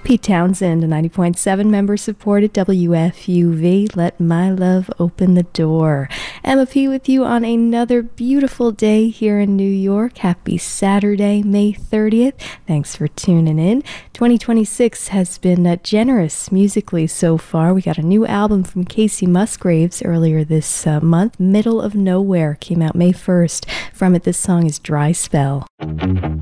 Pete Townsend, a 90.7 member supported WFUV. Let my love open the door. Emma P with you on another beautiful day here in New York. Happy Saturday, May 30th. Thanks for tuning in. 2026 has been generous musically so far. We got a new album from Casey Musgraves earlier this month. Middle of Nowhere came out May 1st. From it, this song is Dry Spell.